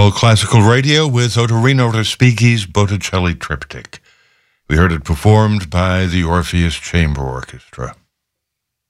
All Classical Radio with Otorino Respighi's Botticelli Triptych. We heard it performed by the Orpheus Chamber Orchestra.